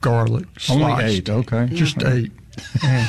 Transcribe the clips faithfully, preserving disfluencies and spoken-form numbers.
garlic sliced. Only eight, okay. Just Yeah. eight. Yeah.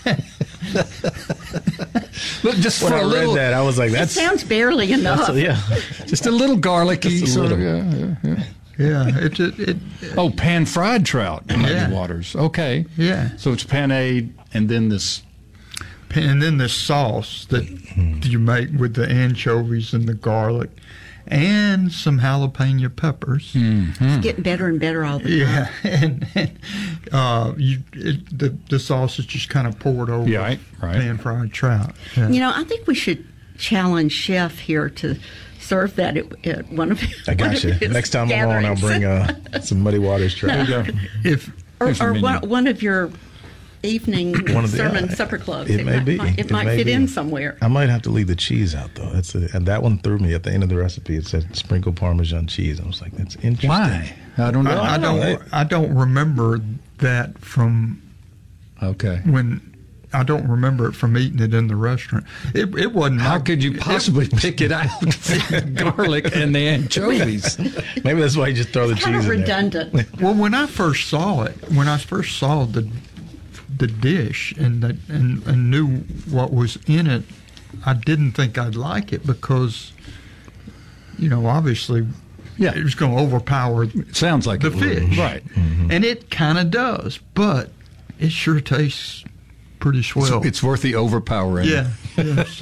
Look, just When for I a read little, that, I was like, It "That's sounds barely enough. that's- yeah." just a little garlicky Just a sort little. of. Yeah, yeah, yeah. Yeah, it, it, it, Oh, pan-fried trout in Muddy Yeah. Waters. Okay. yeah. So it's panade and then this. And then the sauce that you make with the anchovies and the garlic and some jalapeno peppers. It's getting better and better all the time. Yeah, and, and uh, you it, the the sauce is just kind of poured over Yeah, right, right. pan fried trout. Yeah. You know, I think we should challenge Chef here to serve that at, at one of I one got of you. his Next time I'm on, I'll gatherings. bring uh, some Muddy Waters trout. There you go. If or, Here's the or menu. one, one of your evening One of the- sermon yeah, supper clubs. it may might, be. Might, it, It might may fit be. in somewhere. I might have to leave the cheese out though. That's a, and that one threw me at the end of the recipe. It said sprinkle Parmesan cheese. I was like, that's interesting. Why? I don't know. I, I don't know. I don't remember that from Okay. when I don't remember it from eating it in the restaurant. It it wasn't. How my- could you possibly pick it out? The garlic and the anchovies. Maybe that's why you just throw the Kind cheese of in redundant. there. Well, when I first saw it, when I first saw the the dish and the, and, and knew what was in it, I didn't think I'd like it because, you know, obviously, Yeah. it was going to overpower It sounds like the it would. fish, Right. and it kind of does, but it sure tastes pretty swell. It's, it's worth the overpowering. yeah, yes.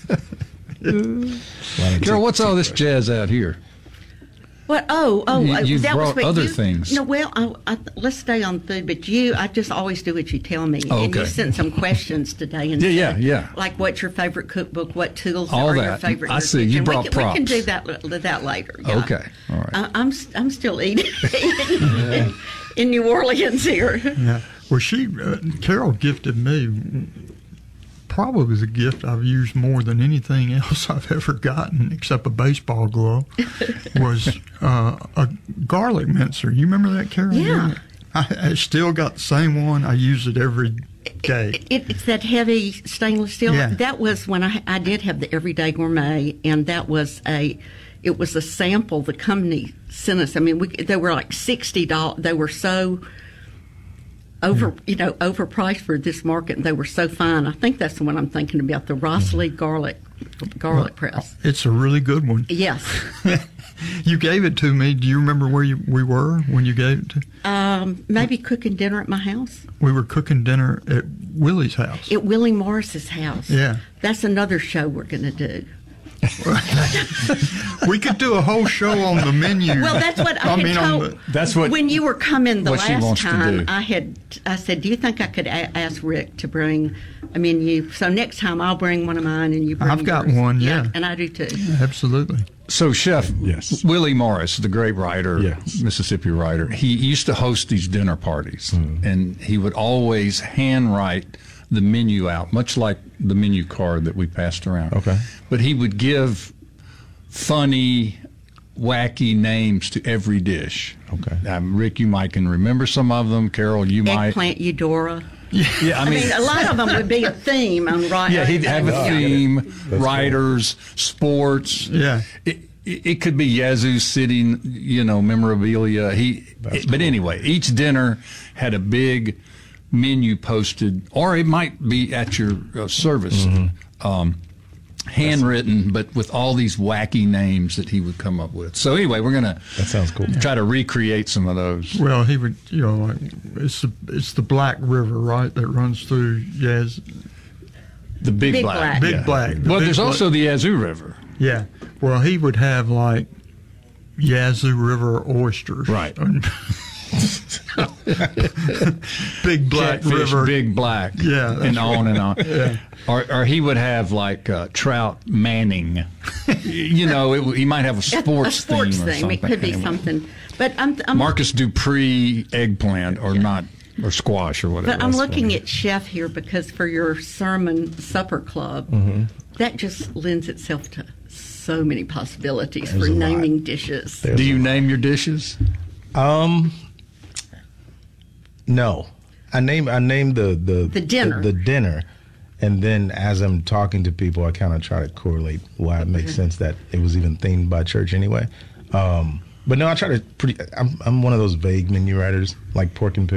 Carol, what's all this jazz out here? What? Oh, oh, You- uh, you've that was brought what other you, things. No, well, I, I, let's stay on food. But you, I just always do what you tell me. Oh, And you okay. sent some questions today. And Yeah, yeah, said, yeah. Like, what's your favorite cookbook? What tools All are your that. favorite? in I your see. You kitchen? brought we can, We can props. do that that later. yeah. Okay. All right. I, I'm I'm still eating in, in New Orleans here. Yeah. Well, she, uh, Carol gifted me probably the gift I've used more than anything else I've ever gotten, except a baseball glove, was uh, a garlic mincer. You remember that, Carol? Yeah. I, I still got the same one. I use it every day. It, it's that heavy stainless steel. Yeah. That was when I I did have the Everyday Gourmet, and that was a it was a sample the company sent us. I mean, we they were like sixty dollars. They were so over you know overpriced for this market, and they were so fine. I think that's the one I'm thinking about, the Rossley garlic garlic press. It's a really good one. Yes. You gave it to me. Do you remember where you, we were when you gave it to Um, maybe cooking dinner at my house, We were cooking dinner at Willie's house. at Willie Morris's house. Yeah. That's another show we're going to do. We could do a whole show on the menu. Well, that's what I, I had mean, on told. the- That's what- when you were coming the what she last wants to time, do. I had I said, "Do you think I could a- ask Rick to bring a menu?" So next time I'll bring one of mine, and you bring. I've got yours. one, yeah. and I do too. Absolutely. So, Chef, Yes. Willie Morris, the great writer, Yes. Mississippi writer, he used to host these dinner parties, and he would always handwrite the menu out, much like the menu card that we passed around. Okay. But he would give funny, wacky names to every dish. Okay. Um, Rick, you might can remember some of them. Carol, you might. Eggplant Eudora. Yeah, I I mean, mean, a lot of them would be a theme on right. yeah, he'd have a Yeah. theme, cool. writers, sports. Yeah. It, it it could be Yazoo City, you know, memorabilia. He, That's but cool. anyway, each dinner had a big menu posted, or it might be at your uh, service, Mm-hmm. um, handwritten, but with all these wacky names that he would come up with. So anyway, we're gonna That sounds cool. try to recreate some of those. Well, he would, you know, like it's the it's the Black River, right, that runs through Yaz, The Big, Big Black. Black. Big yeah. Black. the Well, Big there's Black- also the Yazoo River. yeah. Well, he would have like Yazoo River oysters, Right. And Big Black Catfish, River, Big Black, Yeah, that's and on and on. Yeah. Or, or he would have like uh, Trout Manning. You know, it, he might have a sports, a sports theme. Or theme. something. It could be Anyway. something. But I'm, I'm Marcus Dupree eggplant or not or squash or whatever. But I'm That's looking funny. at Chef here because for your sermon supper club, Mm-hmm. that just lends itself to so many possibilities There's for a lot. naming dishes. There's Do you a lot. name your dishes? Um, no, I name I name the the The dinner. the, the dinner, and then as I'm talking to people, I kind of try to correlate why it makes sense that it was even themed by church anyway. Um, but no, I try to pretty. I'm I'm one of those vague menu writers, like pork and